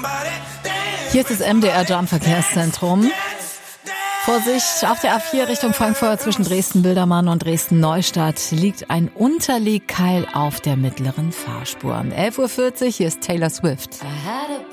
Hier ist das MDR-Jam-Verkehrszentrum. Vorsicht, auf der A4 Richtung Frankfurt zwischen Dresden-Bildermann und Dresden-Neustadt liegt ein Unterlegkeil auf der mittleren Fahrspur. 11:40 Uhr, hier ist Taylor Swift.